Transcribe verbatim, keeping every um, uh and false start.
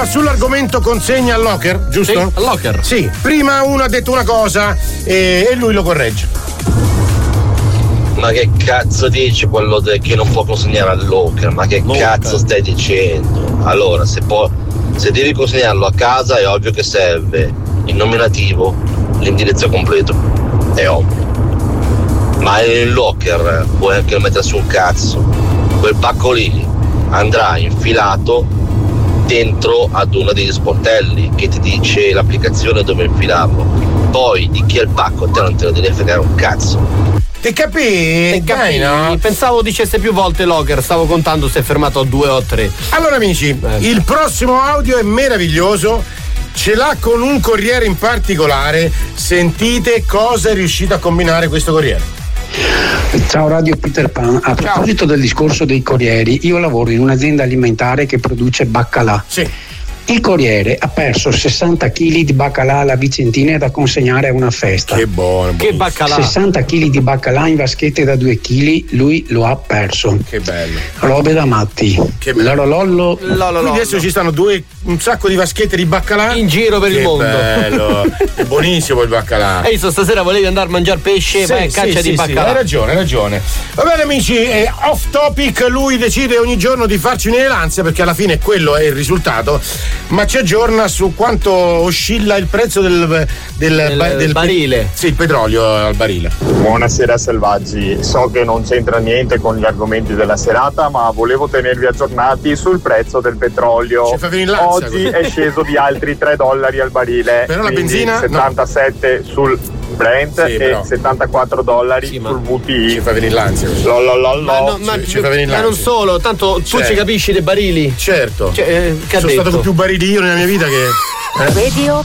sull'argomento consegna al locker, giusto? Sì, al locker. Sì, prima uno ha detto una cosa e, e lui lo corregge. Ma che cazzo dici quello de- che non può consegnare al locker? Ma che locker. Cazzo stai dicendo? Allora, se, può, se devi consegnarlo a casa è ovvio che serve il nominativo, l'indirizzo completo, è ovvio. Ma il locker puoi anche mettere su un cazzo. Quel pacco lì andrà infilato dentro ad uno degli sportelli che ti dice l'applicazione dove infilarlo. Poi di chi è il pacco te non te lo devi fregare un cazzo. Ti capì? Dai, no? Pensavo dicesse più volte locker, stavo contando se è fermato a due o a tre. Allora amici, eh. il prossimo audio è meraviglioso, ce l'ha con un corriere in particolare, sentite cosa è riuscito a combinare questo corriere. Ciao Radio Peter Pan, a proposito Ciao. del discorso dei corrieri, io lavoro in un'azienda alimentare che produce baccalà. Sì. Il corriere ha perso sessanta chili di baccalà alla Vicentina da consegnare a una festa. Che buono. Che baccalà. sessanta chili di baccalà in vaschette da due chili, lui lo ha perso. Che bello. Robe da matti. Che bello. Lololollo. Quindi adesso ci stanno due, un sacco di vaschette di baccalà in giro per che il mondo. Bello. È buonissimo il baccalà. E io stasera volevi andare a mangiare pesce, sì, vai a caccia sì, di sì, baccalà. Sì, hai ragione, hai ragione. Va bene amici, eh, off topic, lui decide ogni giorno di farci venire l'ansia perché alla fine quello è il risultato, ma ci aggiorna su quanto oscilla il prezzo del, del, del, ba- del barile. Sì, il petrolio al barile. Buonasera Selvaggi, so che non c'entra niente con gli argomenti della serata, ma volevo tenervi aggiornati sul prezzo del petrolio. Ci fa venire l'ansia, oggi così. È sceso di altri tre dollari al barile. Però la benzina settantasette no. sul Brent sì, e però. settantaquattro dollari sì, sul V T I. Ci fa venire l'ansia. Lo, lo, lo, lo. Ma, no, ma, ci, ci fa venire ma non solo, tanto tu certo. ci capisci dei barili. Certo. Cioè, eh, che sono stato con più barili io nella mia vita che. Radio